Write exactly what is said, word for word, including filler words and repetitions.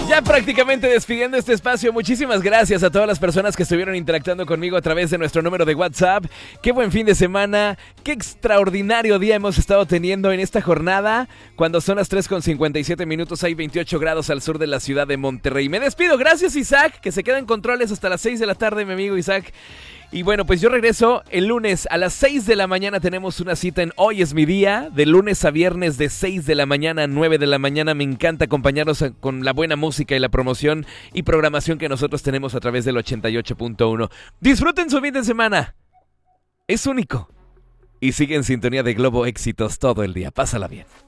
Ya prácticamente despidiendo este espacio, muchísimas gracias a todas las personas que estuvieron interactuando conmigo a través de nuestro número de WhatsApp. Qué buen fin de semana, qué extraordinario día hemos estado teniendo en esta jornada. Cuando son las tres con cincuenta y siete minutos, hay veintiocho grados al sur de la ciudad de Monterrey. Me despido, gracias Isaac, que se quedan controles hasta las seis de la tarde, mi amigo Isaac. Y bueno, pues yo regreso el lunes a las seis de la mañana. Tenemos una cita en Hoy es mi día, de lunes a viernes de seis de la mañana a nueve de la mañana. Me encanta acompañarlos con la buena música y la promoción y programación que nosotros tenemos a través del ochenta y ocho punto uno. Disfruten su fin de semana, es único. Y sigue en sintonía de Globo Éxitos todo el día. Pásala bien.